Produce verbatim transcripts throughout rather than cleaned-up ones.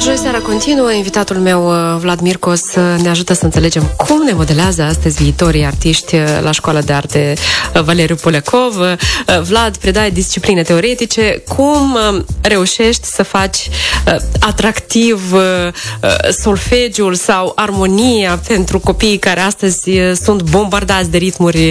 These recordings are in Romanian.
Joi seara continuă, invitatul meu Vlad Mircos ne ajută să înțelegem cum ne modelează astăzi viitorii artiști la Școala de Arte Valeriu Poliakov. Vlad, predai discipline teoretice. Cum reușești să faci atractiv solfegiul sau armonia pentru copiii care astăzi sunt bombardați de ritmuri,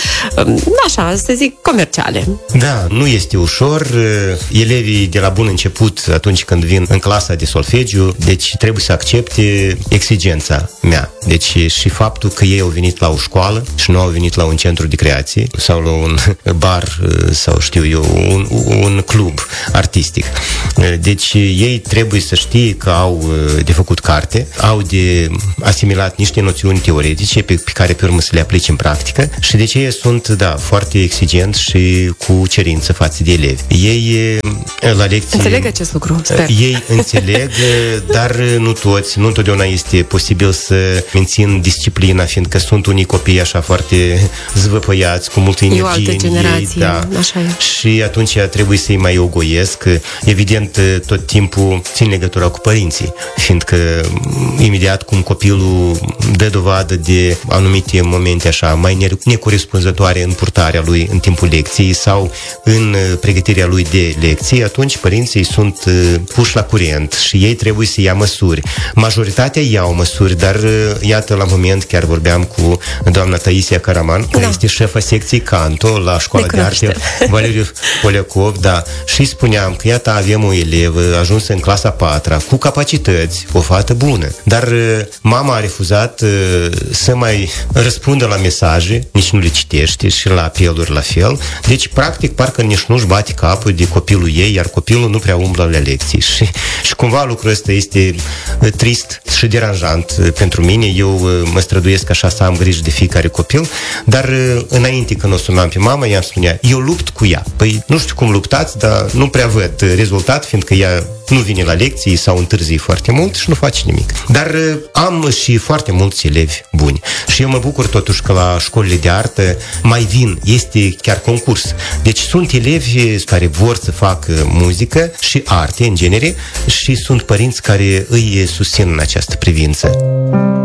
așa, să zic, comerciale? Da, nu este ușor. Elevii de la bun început, atunci când vin în clasa de solfegiu, deci trebuie să accepte exigența mea. Deci și faptul că ei au venit la o școală și nu au venit la un centru de creație sau la un bar sau știu eu, un, un club artistic. Deci ei trebuie să știe că au de făcut carte, au de asimilat niște noțiuni teoretice pe, pe care pe urmă să le aplice în practică și deci ei sunt, da, foarte exigenți și cu cerință față de elevi. Ei la lecții... Înțeleg acest lucru, sper. Ei înțeleg, dar nu toți, nu întotdeauna este posibil să mențin disciplina, fiindcă sunt unii copii așa foarte zvăpăiați, cu multă energie. E o altă generație, ei, da. Așa e. Și atunci trebuie să-i mai ogoiesc. Evident, tot timpul țin legătura cu părinții, fiindcă imediat cum copilul dă dovadă de anumite momente așa mai necorespunzătoare în purtarea lui în timpul lecției sau în pregătirea lui de lecții, atunci părinții sunt puși la curent și ei trebuie să ia măsuri. Majoritatea iau măsuri, dar iată, la moment chiar vorbeam cu doamna Taisia Caraman, care da. este șefa secției Canto la Școala de Arte Valeriu Poliakov, da, și spuneam că iată avem o elevă ajunsă în clasa a patra cu capacități, o fată bună, dar mama a refuzat să mai răspundă la mesaje, nici nu le citește și la apeluri la fel, deci practic parcă nici nu-și bate capul de copilul ei, iar copilul nu prea umblă la lecții și, și cumva lucrul ăsta este trist și deranjant pentru mine. Eu mă străduiesc așa să am grijă de fiecare copil, dar înainte când o sunam pe mama, ea îmi spunea, eu lupt cu ea. Păi nu știu cum luptați, dar nu prea văd rezultat, fiindcă ea nu vine la lecții sau întârzie foarte mult și nu face nimic. Dar am și foarte mulți elevi buni și eu mă bucur totuși că la școlile de artă mai vin, este chiar concurs. Deci sunt elevi care vor să facă muzică și arte în genere și sunt părinți care îi susțin în această privință.